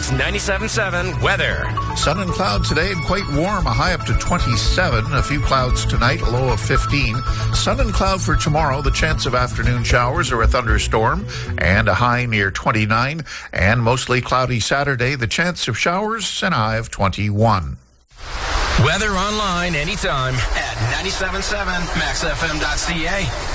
That's 97.7 weather. Sun and cloud today and quite warm, a high up to 27. A few clouds tonight, a low of 15. Sun and cloud for tomorrow, the chance of afternoon showers or a thunderstorm, and a high near 29. And mostly cloudy Saturday, the chance of showers and a high of 21. Weather online anytime at 97.7 maxfm.ca.